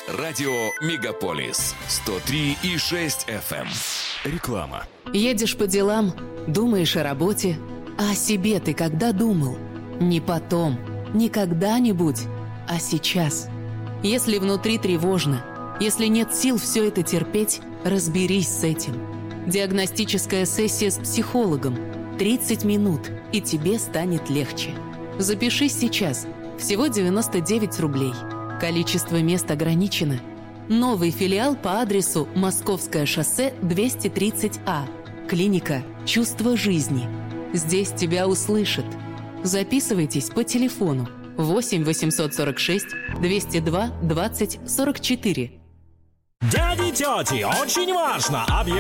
Радио «Мегаполис» 103,6 FM. Реклама. Едешь по делам, думаешь о работе, а о себе ты когда думал? Не потом, не когда-нибудь, а сейчас. Если внутри тревожно, если нет сил все это терпеть, разберись с этим. Диагностическая сессия с психологом. 30 минут, и тебе станет легче. Запишись сейчас. Всего 99 рублей. Количество мест ограничено. Новый филиал по адресу Московское шоссе 230А. Клиника «Чувство жизни». Здесь тебя услышат. Записывайтесь по телефону 8 846 202 20 44. Дяди, тети, очень важно!